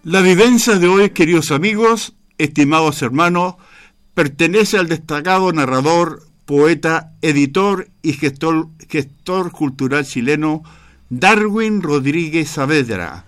La vivencia de hoy, queridos amigos, estimados hermanos, pertenece al destacado narrador, poeta, editor y gestor cultural chileno Darwin Rodríguez Saavedra,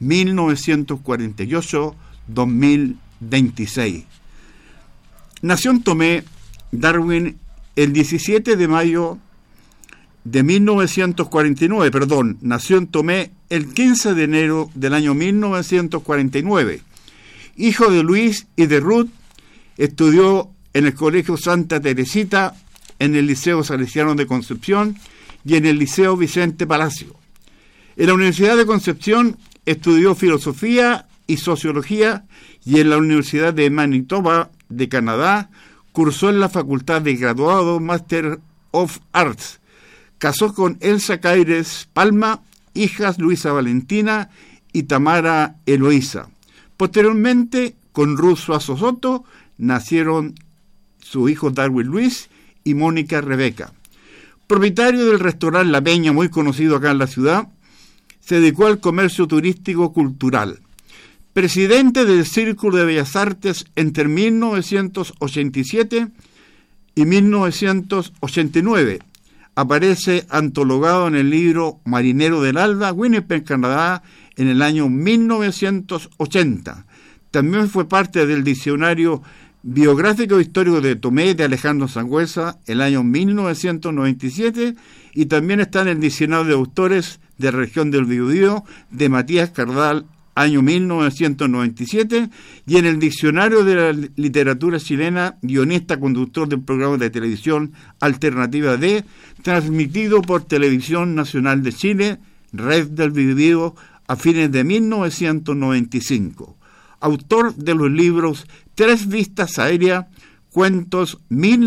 1948-2026. Nació en Tomé, Darwin, el 17 de mayo de 1949, nació en Tomé el 15 de enero del año 1949. Hijo de Luis y de Ruth, estudió en el Colegio Santa Teresita, en el Liceo Salesiano de Concepción y en el Liceo Vicente Palacio. En la Universidad de Concepción estudió filosofía y sociología y en la Universidad de Manitoba de Canadá cursó en la Facultad de Graduado Master of Arts. Casó con Elsa Caires Palma, hijas Luisa Valentina y Tamara Eloísa. Posteriormente, con Ruth Suazo Soto, nacieron sus hijos Darwin Luis y Mónica Rebeca. Propietario del restaurante La Peña, muy conocido acá en la ciudad, se dedicó al comercio turístico cultural. Presidente del Círculo de Bellas Artes entre 1987 y 1989. Aparece antologado en el libro Marinero del Alba, Winnipeg, Canadá, en el año 1980. También fue parte del diccionario biográfico histórico de Tomé de Alejandro Sangüesa, el año 1997, y también está en el diccionario de autores de la región del Biobío de Matías Cardal, año 1997, y en el diccionario de la literatura chilena, guionista, conductor del programa de televisión Alternativa D, transmitido por Televisión Nacional de Chile, Red del Biobío, a fines de 1995. Autor de los libros Tres Vistas Aéreas, Cuentos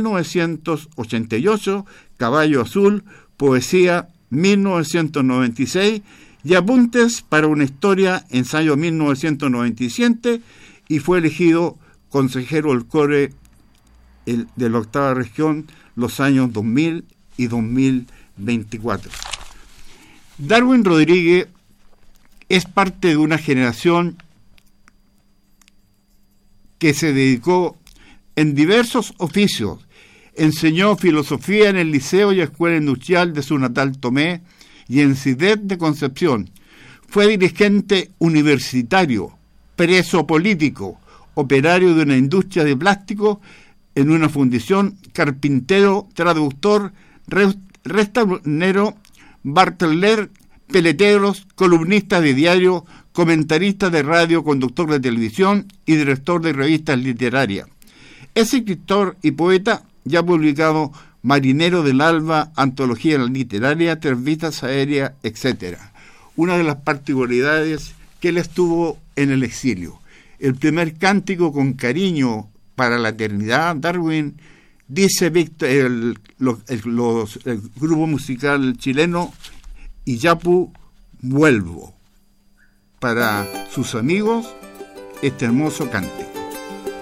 1988, Caballo Azul, Poesía 1996, y Apuntes para una historia, ensayo 1997, y fue elegido consejero del CORE de la octava región los años 2000 y 2024. Darwin Rodríguez es parte de una generación que se dedicó en diversos oficios. Enseñó filosofía en el Liceo y Escuela Industrial de su natal Tomé y en CIDET de Concepción. Fue dirigente universitario, preso político, operario de una industria de plástico en una fundición, carpintero, traductor, restaurantero, bartender, peleteros, columnista de diario, comentarista de radio, conductor de televisión y director de revistas literarias. Es escritor y poeta, ya ha publicado Marinero del Alba, Antología Literaria, Tres Vistas Aéreas, etc. Una de las particularidades que él estuvo en el exilio. El primer cántico con cariño para la eternidad, Darwin, dice Víctor, el grupo musical chileno, Iyapu, vuelvo. Para sus amigos, este hermoso cante.